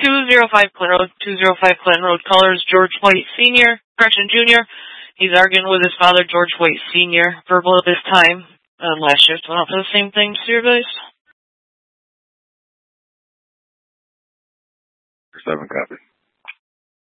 205 Clinton Road. 205 Clinton Road. Caller is George White Sr. Jr. He's arguing with his father, George White Sr. Verbal at this time. Last shift went out for the same thing. Supervised. 7 copy.